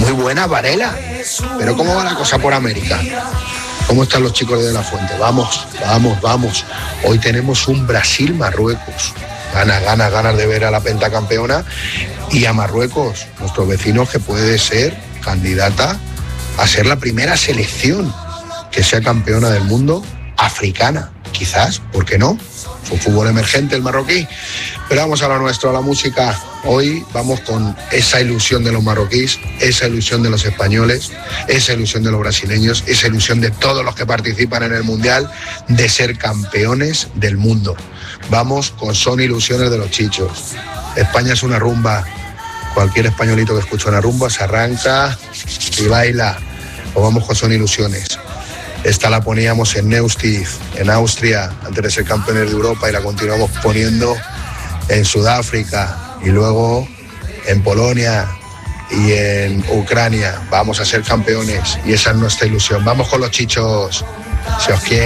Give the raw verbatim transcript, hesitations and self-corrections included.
Muy buena, Varela. Pero ¿cómo va la cosa por América? ¿Cómo están los chicos de De La Fuente? Vamos, vamos, vamos. Hoy tenemos un Brasil-Marruecos. Ganas, ganas, ganas de ver a la pentacampeona y a Marruecos, nuestros vecinos, que puede ser candidata a ser la primera selección que sea campeona del mundo africana. Quizás, ¿por qué no? Fue fútbol emergente el marroquí. Pero vamos a lo nuestro, a la música. Hoy vamos con esa ilusión de los marroquíes, esa ilusión de los españoles, esa ilusión de los brasileños, esa ilusión de todos los que participan en el Mundial de ser campeones del mundo. Vamos con Son Ilusiones de los Chichos. España es una rumba. Cualquier españolito que escucha una rumba se arranca y baila. O vamos con Son Ilusiones. Esta la poníamos en Neustift, en Austria, antes de ser campeones de Europa, y la continuamos poniendo en Sudáfrica y luego en Polonia y en Ucrania. Vamos a ser campeones y esa es nuestra ilusión. Vamos con los Chichos, si os quieren.